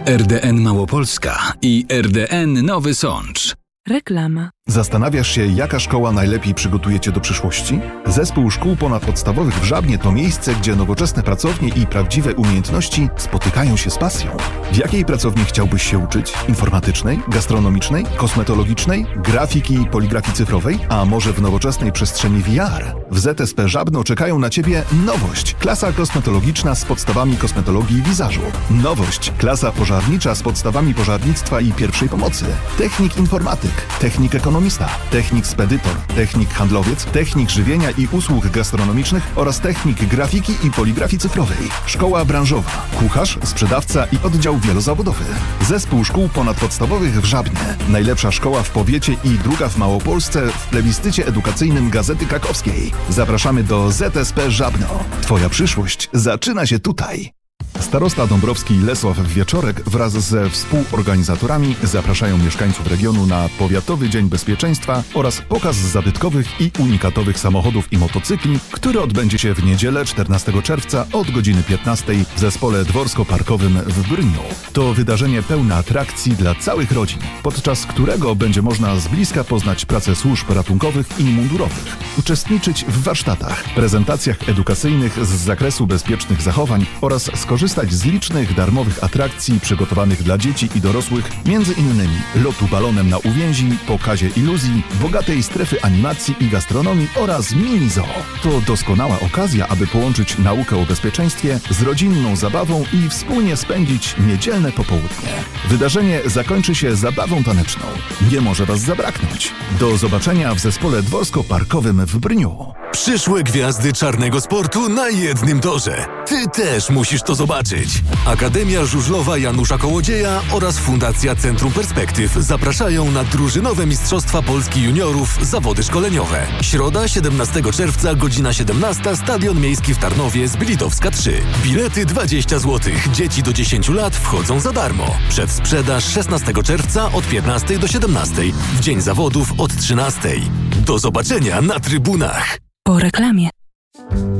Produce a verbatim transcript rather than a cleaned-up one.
R D N Małopolska i R D N Nowy Sącz. Reklama. Zastanawiasz się, jaka szkoła najlepiej przygotuje Cię do przyszłości? Zespół Szkół Ponadpodstawowych w Żabnie to miejsce, gdzie nowoczesne pracownie i prawdziwe umiejętności spotykają się z pasją. W jakiej pracowni chciałbyś się uczyć? Informatycznej, gastronomicznej, kosmetologicznej, grafiki i poligrafii cyfrowej? A może w nowoczesnej przestrzeni V R? W Z S P Żabno czekają na Ciebie nowość. Klasa kosmetologiczna z podstawami kosmetologii i wizażu. Nowość. Klasa pożarnicza z podstawami pożarnictwa i pierwszej pomocy. Technik informatyk. Technik ekonomista, technik spedytor, technik handlowiec, technik żywienia i usług gastronomicznych oraz technik grafiki i poligrafii cyfrowej. Szkoła branżowa, kucharz, sprzedawca i oddział wielozawodowy. Zespół Szkół Ponadpodstawowych w Żabnie. Najlepsza szkoła w powiecie i druga w Małopolsce w plebiscycie edukacyjnym Gazety Krakowskiej. Zapraszamy do Z S P Żabno. Twoja przyszłość zaczyna się tutaj. Starosta dąbrowski Lesław Wieczorek wraz ze współorganizatorami zapraszają mieszkańców regionu na Powiatowy Dzień Bezpieczeństwa oraz pokaz zabytkowych i unikatowych samochodów i motocykli, który odbędzie się w niedzielę czternastego czerwca od godziny piętnastej w zespole dworsko-parkowym w Brniu. To wydarzenie pełne atrakcji dla całych rodzin, podczas którego będzie można z bliska poznać pracę służb ratunkowych i mundurowych, uczestniczyć w warsztatach, prezentacjach edukacyjnych z zakresu bezpiecznych zachowań oraz skorzystać z licznych darmowych atrakcji przygotowanych dla dzieci i dorosłych, między innymi lotu balonem na uwięzi, pokazie iluzji, bogatej strefy animacji i gastronomii oraz mini zoo. To doskonała okazja, aby połączyć naukę o bezpieczeństwie z rodzinną zabawą i wspólnie spędzić niedzielne popołudnie. Wydarzenie zakończy się zabawą taneczną. Nie może Was zabraknąć. Do zobaczenia w zespole dworsko-parkowym w Brniu. Przyszłe gwiazdy czarnego sportu na jednym torze. Ty też musisz to zobaczyć. Akademia Żużlowa Janusza Kołodzieja oraz Fundacja Centrum Perspektyw zapraszają na drużynowe Mistrzostwa Polski Juniorów zawody szkoleniowe. Środa, siedemnastego czerwca, godzina siedemnasta, Stadion Miejski w Tarnowie, Zbylitowska trzy. Bilety dwadzieścia złotych. Dzieci do dziesięciu lat wchodzą za darmo. Przedsprzedaż szesnastego czerwca od piętnastej do siedemnastej. W dzień zawodów od trzynastej. Do zobaczenia na trybunach. Po reklamie.